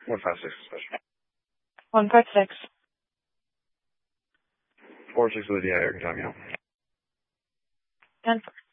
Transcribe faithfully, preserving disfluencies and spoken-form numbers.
one five six special. one five six. four six Lydia, Eric Tommy. ten four.